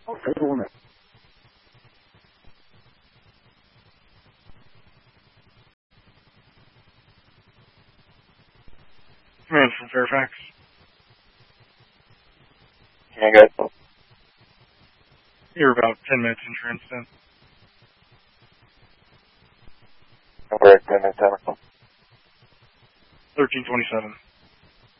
Okay, go on there. Command from Fairfax. Command, guys. You're about 10 minutes in transit. We're at 10 minutes, 1327.